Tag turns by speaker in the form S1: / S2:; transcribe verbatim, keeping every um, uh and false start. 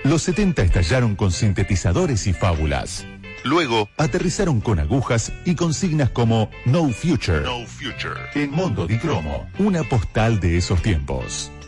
S1: Los setenta estallaron con sintetizadores y fábulas. Luego, aterrizaron con agujas y consignas como No Future. No Future. En Mondo di Cromo, una postal de esos tiempos.